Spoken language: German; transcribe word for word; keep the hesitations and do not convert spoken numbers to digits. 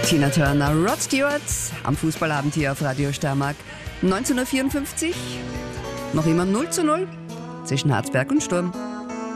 Tina Turner, Rod Stewart am Fußballabend hier auf Radio Steiermark. neunzehn Uhr vierundfünfzig, noch immer null zu null zwischen Harzberg und Sturm.